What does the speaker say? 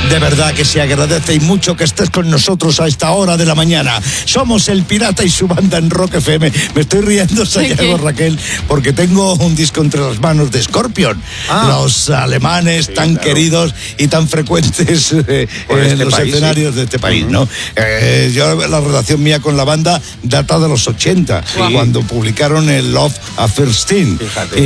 De verdad que se agradece y mucho que estés con nosotros a esta hora de la mañana. Somos El Pirata y su banda en Rock FM. Me estoy riendo, Santiago, Raquel, porque tengo un disco entre las manos de Scorpion. Los alemanes tan queridos y tan frecuentes en los escenarios de este país, ¿no? Yo, la relación mía con la banda data de los 80, cuando publicaron el Love Affair Sting.